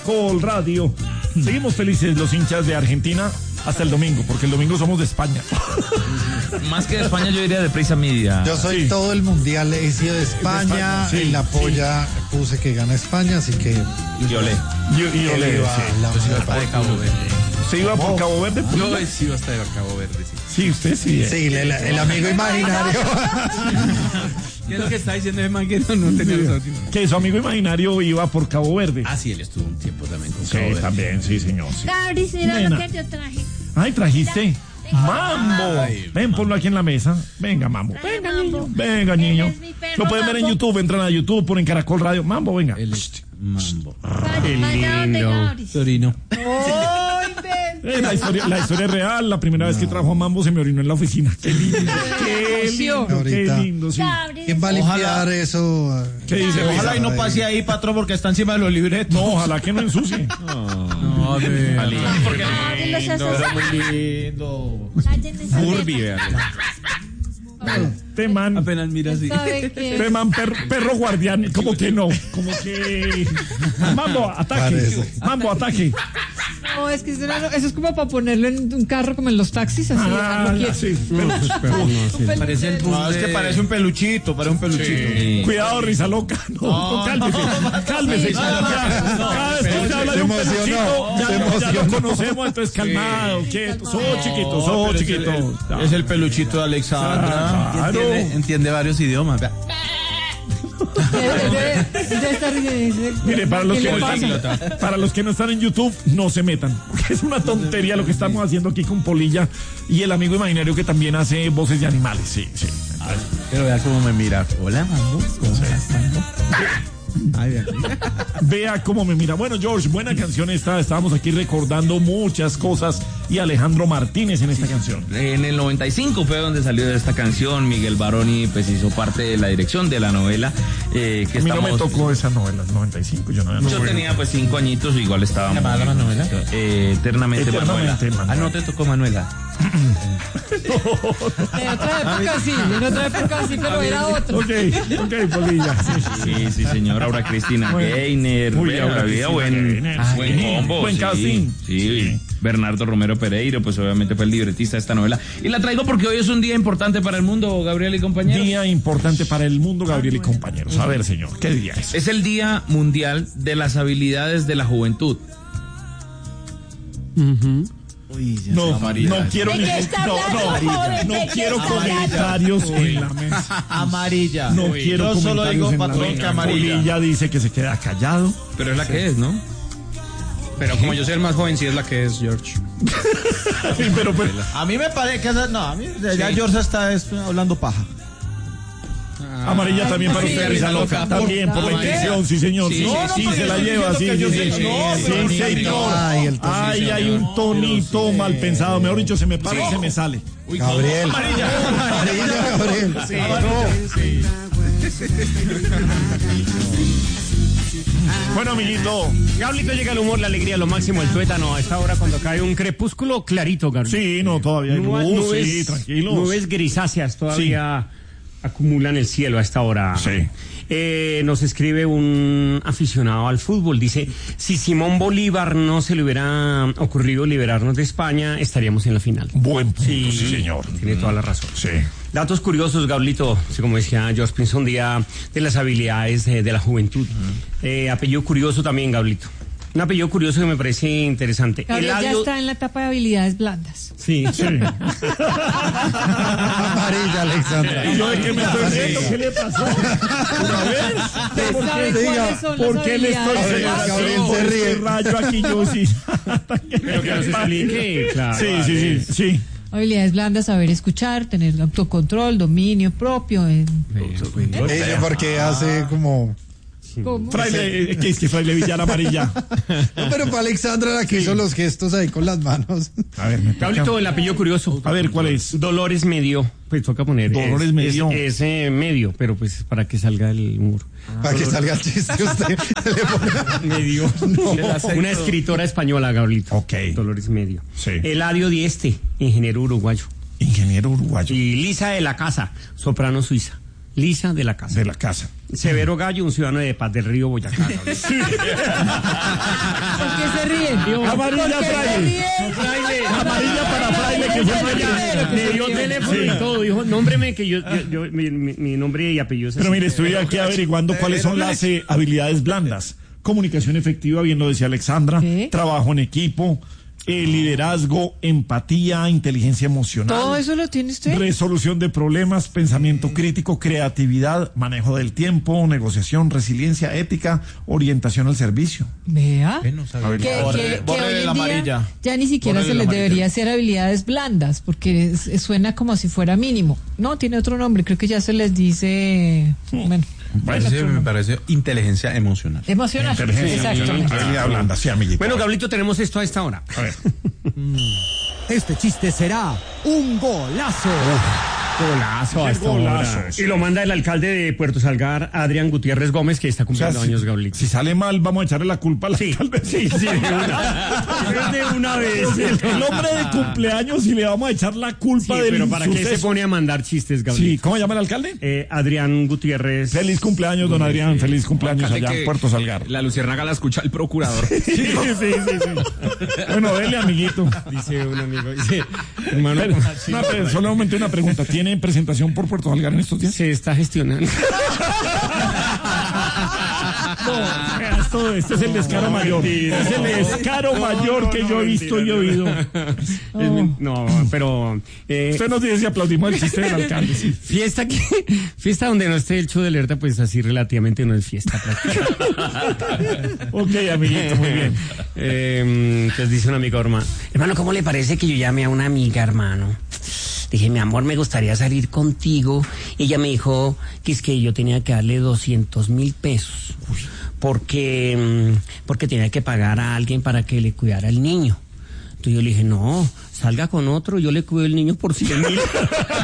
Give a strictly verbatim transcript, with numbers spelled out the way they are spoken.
Caracol Radio. Seguimos felices los hinchas de Argentina hasta el domingo, porque el domingo somos de España. Más que de España, yo diría de Prisa Media. Yo soy sí. todo el mundial, he sido de España, de España sí, en la polla sí. puse que gana España, así que... Y olé. Y, y olé, iba, sí. la yo iba de Cabo Verde. ¿Se iba por Cabo Verde? Yo sí iba hasta de Cabo Verde, sí. Sí, usted sí. Eh. Sí, el, el amigo imaginario. ¿Qué es lo que está diciendo ese man que no, no tenía los últimos? Que su amigo imaginario iba por Cabo Verde. Ah, sí, él estuvo un tiempo también con sí, Cabo Verde. También, sí, señor. Sí. Gabri, sí, era lo que yo traje. Ay, trajiste. Mambo. Ay, ven, ponlo aquí en la mesa. Venga, Mambo. Venga, niño. Venga, niño. Lo pueden ver en YouTube. Entran a YouTube, ponen Caracol Radio. Mambo, venga. El Mambo. Qué lindo. Torino. Eh, la, historia, la historia es real. La primera no. vez que trajo a Mambo se me orinó en la oficina. Qué lindo. Qué lindo. Qué lindo, sí. ¿Quién va a limpiar ojalá, eso? ¿Qué dice? Ojalá y no pase ahí, patrón, porque está encima de los libretos. No, ojalá que no ensucie. No, no, lindo. Porque lindo, muy lindo. Burbi, vean. Teman. Apenas mira así. Teman, perro, perro guardián. Como que no. Como que. Mambo, ataque. Parece. Mambo, ataque. No, es que eso, no, eso es como para ponerlo en un carro como en los taxis, así. Ah, sí. Pero, no, sí. Parece el no, es que parece un peluchito, parece un peluchito. Sí. Cuidado, risa loca. No, no, no cálmese. No, cálmese. No, no, cada vez que se habla de un peluchito, ya, ya lo conocemos, entonces calmado, quieto. So chiquito, so chiquito. Es el peluchito de Alexandra. Claro. Entiende, entiende varios idiomas. Mire, para los, que no están, para los que no están en YouTube, no se metan, porque es una tontería lo que estamos haciendo aquí con Polilla y el amigo imaginario que también hace voces de animales. Sí, sí. Ay, pero vea cómo me mira. Hola, Mambo. ¿Cómo estás, Mambo? Ay, vea cómo me mira. Bueno, George, buena canción esta. Estábamos aquí recordando muchas cosas y Alejandro Martínez en esta canción. En el noventa y cinco fue donde salió esta canción. Miguel Baroni pues hizo parte de la dirección de la novela. Eh, que a mí estamos... no me tocó esa novela, noventa y cinco. Yo, no, no yo tenía pues cinco añitos, igual estaba. ¿Qué llamaba la novela? Eh, eternamente, eternamente Manuela. Manuela. Ah, no te tocó Manuela. En otra época sí, en otra época sí, pero era otro. Ok, ok, Polilla. Sí, sí, sí, señor. Aura Cristina Gainer. Muy bien, había buen, ah, buen sí, combo. Buen sí, casting. Sí, sí. Bernardo Romero Pereiro, pues obviamente fue el libretista de esta novela. Y la traigo porque hoy es un día importante para el mundo, Gabriel y compañeros. Día importante para el mundo, Gabriel y compañeros. A ver, señor, ¿qué día es? Es el Día Mundial de las Habilidades de la Juventud. Uh-huh. Uy, no, no quiero ni, no, no, no quiero comentarios en la mesa. Amarilla. No Uy, quiero yo comentarios solo digo en patrón la que amarilla. Polilla dice que se queda callado. Pero es la sí. que es, ¿no? Pero como yo soy el más joven, sí es la que es George. Sí, pero, pero a mí me parece que no, a mí ya sí. George está es, hablando paja. Ah, amarilla también para sí, usted, risa loca. También por la intención, sí, señor. Sí, sí, sí, sí se la lleva, sí, sí, sí. Sí, señor. Ay, hay un tonito mal pensado. Mejor dicho, se me para y se me sale. Gabriel. Amarilla. Amarilla, Gabriel. Sí, no. Bueno, amiguito. Gablito, llega el humor, la alegría, lo máximo, el tuétano. A esta hora cuando cae un crepúsculo clarito, Gabriel. Sí, no, todavía hay luz, nubes, sí, tranquilos. Nubes grisáceas todavía sí. acumulan el cielo a esta hora. Sí. Eh, nos escribe un aficionado al fútbol, dice, si Simón Bolívar no se le hubiera ocurrido liberarnos de España, estaríamos en la final. Buen punto, sí, sí señor. Tiene toda la razón. Sí. Datos curiosos, Gablito, como decía George Pinson, día de las habilidades de, de la juventud. Uh-huh. Eh, apellido curioso también, Gablito. Un apellido curioso que me parece interesante. Gabriel Eladio... ya está en la etapa de habilidades blandas. Sí, sí. Amarilla, Alexandra. ¿Y yo de qué me estoy riendo? ¿Qué le pasó? ¿Una vez? ¿Por qué, diga, ¿por qué le estoy riendo? Se ríe. Rayo aquí yo sí. Pero que nos explique. Claro, sí, sí, sí, sí. Habilidades blandas, saber escuchar, tener autocontrol, dominio propio. Eh. Ella porque hace como... ¿Cómo? Fraile, ¿qué es que Fraile Villar amarilla? No, pero para Alexandra la que sí. hizo los gestos ahí con las manos. A ver, me Gablito, el apellido curioso. A ver, ¿cuál es? Dolores Medio. Pues toca poner. Dolores es, Medio. Es, es eh, medio, pero pues para que salga el humor. Ah, para que salga el chiste usted. Medio. No. Una escritora española, Gablito. Ok. Dolores Medio. Sí. Eladio Dieste, ingeniero uruguayo. Ingeniero uruguayo. Y Lisa de la Casa, soprano suiza. Lisa de la casa. De la casa. Severo Gallo, un ciudadano de Paz del Río, Boyacá. ¿Por qué se ríen? Amarilla fraile. Amarilla para fraile que se vaya. Me dio teléfono y todo. Dijo, nómbreme que yo, yo, yo mi, mi, mi nombre y apellido es así. Pero mire, estoy aquí averiguando cuáles son las eh, habilidades blandas. Comunicación efectiva, bien lo decía Alexandra. ¿Qué? Trabajo en equipo. Eh, liderazgo, empatía, inteligencia emocional. ¿Todo eso lo tiene usted? Resolución de problemas, pensamiento crítico, creatividad, manejo del tiempo, negociación, resiliencia, ética, orientación al servicio. Vea. Bueno, que, que, que, que hoy en día ya ni siquiera se les debería hacer habilidades blandas, porque es, es, suena como si fuera mínimo. No, tiene otro nombre, creo que ya se les dice... Bueno. Parece, me parece inteligencia emocional. Emocional. Inteligencia emocional. Blanda, sí, amiguito. Bueno, Gablito, tenemos esto a esta hora. A ver. Este chiste será un golazo. Golazo, a esta hora. Y lo manda el alcalde de Puerto Salgar, Adrián Gutiérrez Gómez, que está cumpliendo o sea, años, si, Gablito. Si sale mal, vamos a echarle la culpa al sí, alcalde. Sí, sí, de una, de una vez. El hombre de cumpleaños y le vamos a echar la culpa sí, del pero ¿para suceso? qué se pone a mandar chistes, Gablito? Sí, ¿cómo llama el alcalde? Eh, Adrián Gutiérrez. Feliz cumpleaños, don Adrián. Feliz cumpleaños allá en Puerto Salgar. La luciérnaga la escucha el procurador. Sí, sí, sí, sí. Bueno, dele, amiguito. Dice un amigo, dice, hermano. Pero, una, pero, solamente una pregunta. ¿Tiene presentación por Puerto Salgar en estos días? Se está gestionando. No, todo esto es el descaro no, mayor. Mentira, es el descaro no, mayor no, que no, yo he visto mentira, y oído. No, no pero... Eh, Usted nos dice si aplaudimos el chiste del alcalde. Sí. Fiesta que, fiesta donde no esté el show de alerta, pues así relativamente no es fiesta prácticamente. Ok, amiguito, muy bien. Eh, entonces dice un amigo, hermano, hermano, ¿cómo le parece que yo llame a una amiga, hermano? Dije, mi amor, me gustaría salir contigo. Y ella me dijo que es que yo tenía que darle doscientos mil pesos. Porque, porque tenía que pagar a alguien para que le cuidara al niño. Entonces yo le dije, no, salga con otro, yo le cuido el niño por cien mil.